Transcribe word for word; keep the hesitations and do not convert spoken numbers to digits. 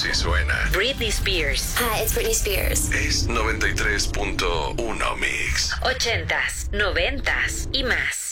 Así suena Britney Spears. Hi, it's Britney Spears. Es noventa y tres punto uno Mix. Ochentas, noventas y más.